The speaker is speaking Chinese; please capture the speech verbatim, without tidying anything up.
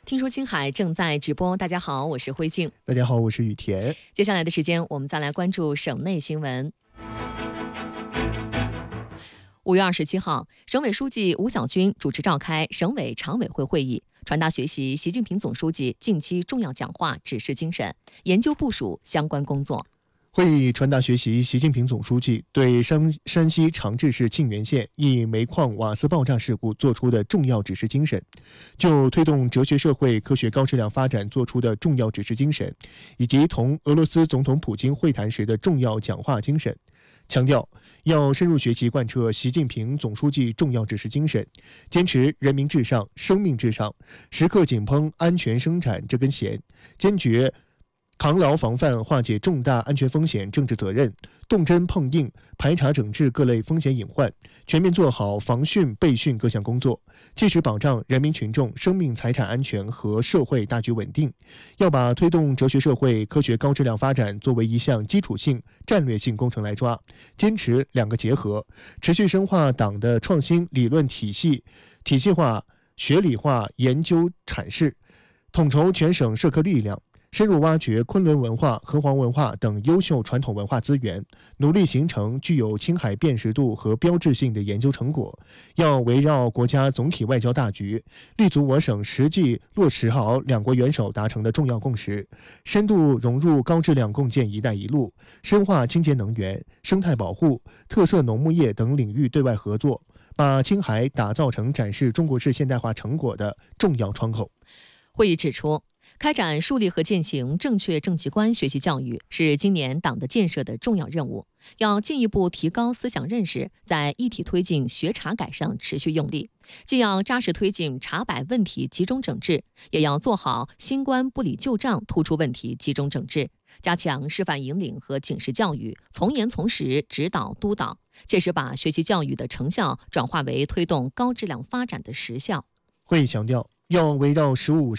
听说青海正在直播，大家好，我是辉静。 大家好，我是雨田。 接下来的时间，我们再来关注省内新闻。五月二十七号，省委书记吴晓军主持召开省委常委会会议，传达学习习近平总书记近期重要讲话指示精神，研究部署相关工作。 会议传达学习习近平总书记对山山西长治市沁源县一煤矿瓦斯爆炸事故作出的重要指示精神，就推动哲学社会科学高质量发展作出的重要指示精神，以及同俄罗斯总统普京会谈时的重要讲话精神，强调要深入学习贯彻习近平总书记重要指示精神，坚持人民至上、生命至上，时刻紧绷安全生产这根弦，坚决扛牢防范化解重大安全风险政治责任，动真碰硬排查整治各类风险隐患，全面做好防汛备汛各项工作，切实保障人民群众生命财产安全和社会大局稳定。要把推动哲学社会科学高质量发展作为一项基础性战略性工程来抓，坚持两个结合，持续深化党的创新理论体系体系化学理化研究阐释，统筹全省社科力量，深入挖掘昆仑文化、河湟文化等优秀传统文化资源，努力形成具有青海辨识度和标志性的研究成果。要围绕国家总体外交大局，立足我省实际落实好两国元首达成的重要共识，深度融入高质量共建“一带一路”，深化清洁能源、生态保护、特色农牧业等领域对外合作，把青海打造成展示中国式现代化成果的重要窗口。 会议指出，开展树立和践行正确政绩观学习教育是今年党的建设的重要任务，要进一步提高思想认识，在一体推进学查改上持续用力，既要扎实推进查摆问题集中整治，也要做好新官不理旧账突出问题集中整治，加强示范引领和警示教育，从严从实指导督导，切实把学习教育的成效转化为推动高质量发展的实效。 会议强调，要围绕十五